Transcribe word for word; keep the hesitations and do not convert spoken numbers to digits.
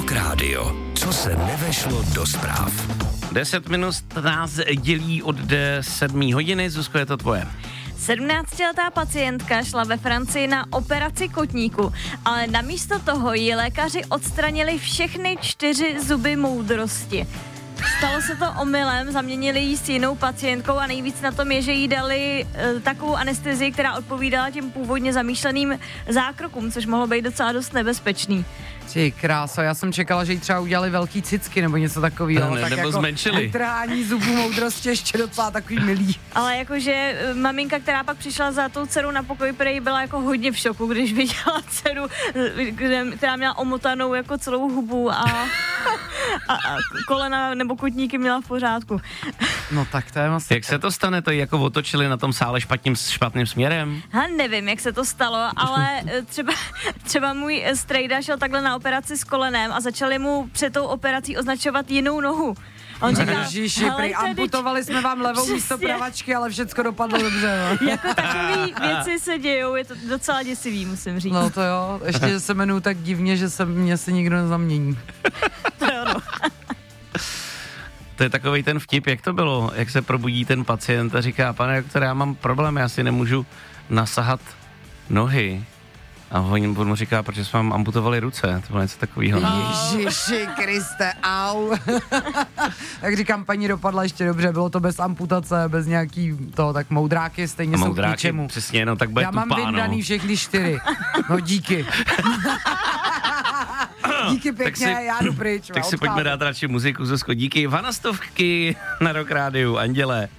Rock Radio. Co se nevešlo do zpráv. Deset minut nás dělí od sedmé hodiny. Zuzko, je to tvoje. sedmnáctiletá pacientka šla ve Francii na operaci kotníku, ale namísto toho jí lékaři odstranili všechny čtyři zuby moudrosti. Stalo se to omylem, zaměnili jí s jinou pacientkou a nejvíc na tom je, že jí dali e, takovou anestezii, která odpovídala těm původně zamýšleným zákrokům, což mohlo být docela dost nebezpečný. Ty kráso, já jsem čekala, že jí třeba udělali velký cicky nebo něco takového. Ne, tak nebo jako zmenšili. Vytrhání zubů moudrosti ještě docela takový milý. Ale jakože e, maminka, která pak přišla za tou dcerou na pokoj, prej byla jako hodně v šoku, když viděla dceru, e, která měla omotanou jako celou hubu a, a, a kolena nebo kotníky měla v pořádku. No tak to je masakr. Jak se to stane, to jako otočili na tom sále špatným, špatným směrem? Ha, nevím, jak se to stalo, ale třeba, třeba můj strejda šel takhle na operaci s kolenem a začali mu před tou operací označovat jinou nohu. A on říkal, Ježiši, prý amputovali jsme vám levou Přesně. místo pravačky, ale všecko dopadlo dobře. No. Jako takový věci se dějou, je to docela děsivý, musím říct. No to jo, ještě že se jmenuji tak divně, že se mě si nikdo nezamění. To jo, no. To je takovej ten vtip, jak to bylo, jak se probudí ten pacient a říká, pane doktore, já mám problém, já si nemůžu nasahat nohy. A on mu říká, protože jsme vám amputovali ruce, to bylo něco takového. Ježiši Kriste, au. Jak říkám, paní dopadla ještě dobře, bylo to bez amputace, bez nějaký toho, tak moudráky stejně jsou k ničemu. Přesně, no tak bude Já mám tupá, vyndaný no. všechny čtyři. No díky. Díky pěkně, si, já jdu pryč. Tak si pojďme dát radši muziku, Zuzko, díky. Vanastovky na Rock Rádiu, Anděle.